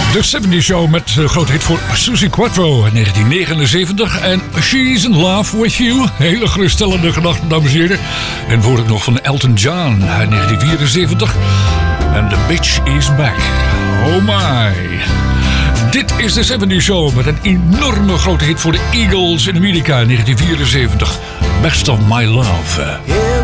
De 70 Show met een grote hit voor Suzi Quatro in 1979. En She's in Love With You. Hele geruststellende gedachten, dames en heren. En voor ik nog van Elton John in 1974. En The Bitch Is Back. Oh my. Dit is de 70 Show met een enorme grote hit voor de Eagles in Amerika in 1974. Best of My Love.